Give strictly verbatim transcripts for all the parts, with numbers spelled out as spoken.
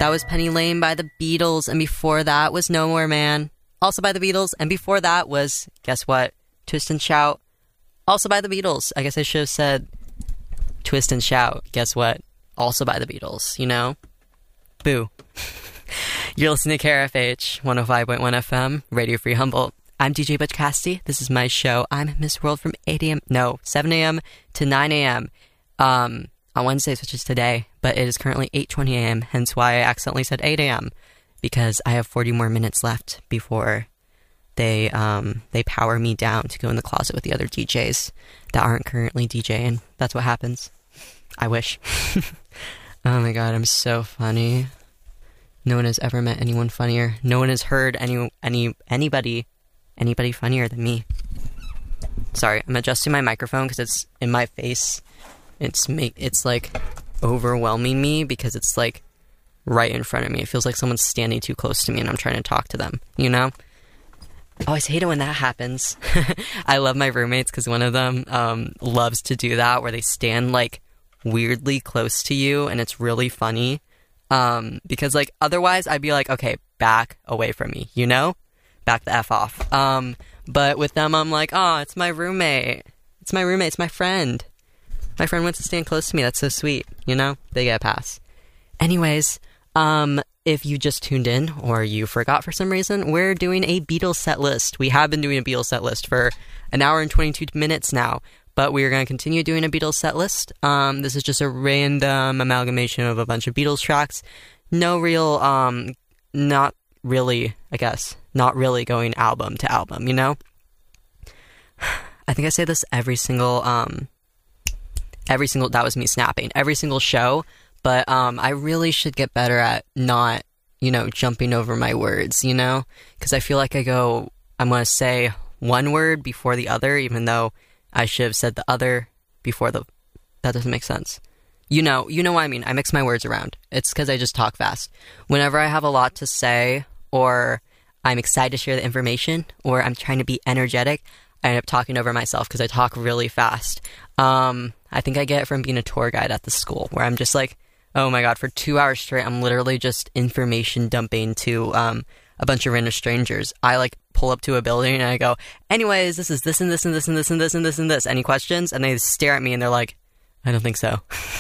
That was Penny Lane by the Beatles, and before that was No More Man, also by the Beatles, and before that was, guess what, Twist and Shout, also by the Beatles. I guess I should have said Twist and Shout, guess what, also by the Beatles, you know? Boo. You're listening to K R F H, one oh five point one F M, Radio Free Humboldt. I'm D J Butch Cassidy. This is my show. I'm Miss World from eight a.m., no, seven a.m. to nine a.m. Um, on Wednesdays, which is today, but it is currently eight twenty a.m., hence why I accidentally said eight a.m., because I have forty more minutes left before they um they power me down to go in the closet with the other D Js that aren't currently DJing. That's what happens. I wish. Oh my god, I'm so funny. No one has ever met anyone funnier. No one has heard any any anybody anybody funnier than me. Sorry, I'm adjusting my microphone because it's in my face. It's make it's like overwhelming me because it's like right in front of me. It feels like someone's standing too close to me and I'm trying to talk to them, you know? I always hate it when that happens. I love my roommates because one of them um, loves to do that where they stand like weirdly close to you and it's really funny. Um, because like otherwise I'd be like, okay, back away from me, you know? Back the F off. Um, but with them I'm like, oh, it's my roommate. It's my roommate, it's my friend. My friend wants to stand close to me. That's so sweet, you know? They get a pass. Anyways, um, if you just tuned in or you forgot for some reason, we're doing a Beatles set list. We have been doing a Beatles set list for an hour and twenty-two minutes now, but we're going to continue doing a Beatles set list. Um, this is just a random amalgamation of a bunch of Beatles tracks. No real, um, not really, I guess, not really going album to album, you know? I think I say this every single, um... Every single, that was me snapping, every single show, but um, I really should get better at not, you know, jumping over my words, you know, because I feel like I go, I'm going to say one word before the other, even though I should have said the other before the, that doesn't make sense. You know, you know what I mean, I mix my words around. It's because I just talk fast. Whenever I have a lot to say, or I'm excited to share the information, or I'm trying to be energetic, I end up talking over myself because I talk really fast. Um, I think I get it from being a tour guide at the school, where I'm just like, oh my god, for two hours straight, I'm literally just information dumping to um, a bunch of random strangers. I like pull up to a building and I go, anyways, this is this and this and this and this and this and this and this. Any questions? And they stare at me and they're like, I don't think so.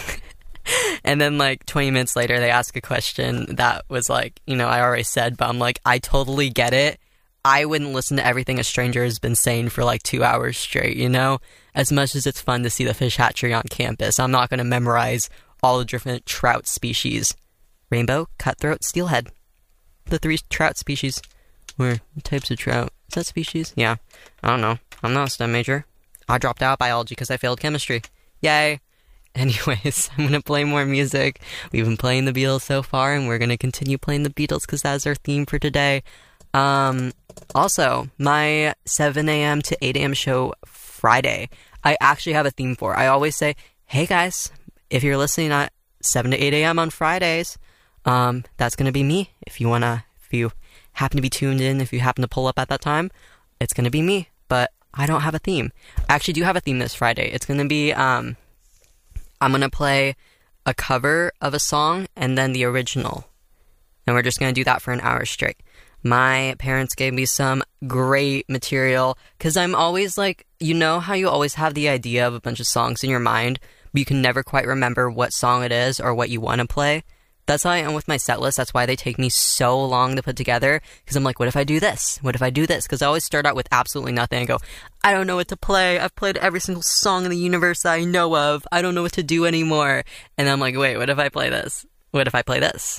And then like twenty minutes later, they ask a question that was like, you know, I already said, but I'm like, I totally get it. I wouldn't listen to everything a stranger has been saying for like two hours straight, you know? As much as it's fun to see the fish hatchery on campus, I'm not going to memorize all the different trout species. Rainbow, cutthroat, steelhead. The three trout species. Or types of trout. Is that species? Yeah. I don't know. I'm not a STEM major. I dropped out biology because I failed chemistry. Yay! Anyways, I'm going to play more music. We've been playing the Beatles so far, and we're going to continue playing the Beatles because that's our theme for today. Um, also, my seven a.m. to eight a.m. show Friday, I actually have a theme for. I always say, hey guys, if you're listening at seven to eight a.m. on Fridays, um, that's going to be me. If you want to, if you happen to be tuned in, if you happen to pull up at that time, it's going to be me, but I don't have a theme. I actually do have a theme this Friday. It's going to be, um, I'm going to play a cover of a song and then the original, and we're just going to do that for an hour straight. My parents gave me some great material, because I'm always like, you know how you always have the idea of a bunch of songs in your mind, but you can never quite remember what song it is or what you want to play? That's how I am with my set list. That's why they take me so long to put together, because I'm like, what if I do this? What if I do this? Because I always start out with absolutely nothing and go, I don't know what to play. I've played every single song in the universe that I know of. I don't know what to do anymore. And I'm like, wait, what if I play this? What if I play this?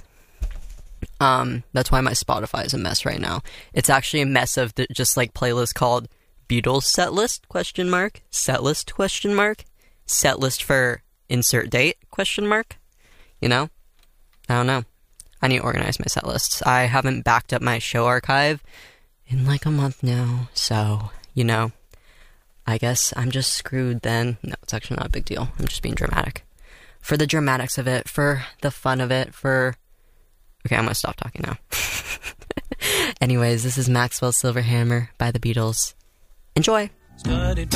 Um, that's why my Spotify is a mess right now. It's actually a mess of the, just like playlist called Beatles set list question mark set list question mark set list for insert date question mark. You know, I don't know. I need to organize my set lists. I haven't backed up my show archive in like a month now, so you know, I guess I'm just screwed then. No, it's actually not a big deal. I'm just being dramatic for the dramatics of it, for the fun of it, for. Okay, I'm gonna stop talking now. Anyways, this is Maxwell Silverhammer by the Beatles. Enjoy! Studied